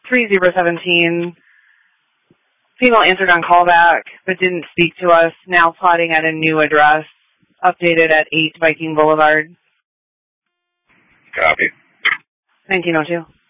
3017. Female answered on callback, but didn't speak to us. Now plotting at a new address, updated at 8 Viking Boulevard. Copy. 1902.